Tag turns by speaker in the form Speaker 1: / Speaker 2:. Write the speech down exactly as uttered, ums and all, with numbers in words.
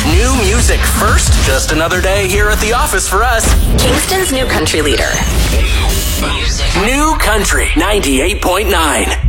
Speaker 1: New music first. Just another day here at the office for us.
Speaker 2: Kingston's new country leader.
Speaker 1: New Country ninety-eight point nine.